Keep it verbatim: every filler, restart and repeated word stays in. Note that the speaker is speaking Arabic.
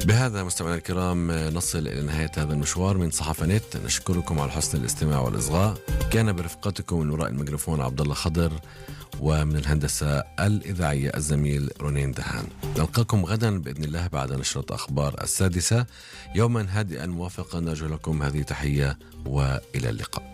بهذا مستمعينا الكرام نصل إلى نهاية هذا المشوار من صحافة نت. نشكركم على حسن الاستماع والإصغاء. كان برفقتكم من وراء الميكروفون عبد الله خضر، ومن الهندسة الإذاعية الزميل رونين دهان. نلقاكم غدا بإذن الله بعد نشرة أخبار السادسة، يوما هادئا موافقا. نرجو لكم هذه تحية وإلى اللقاء.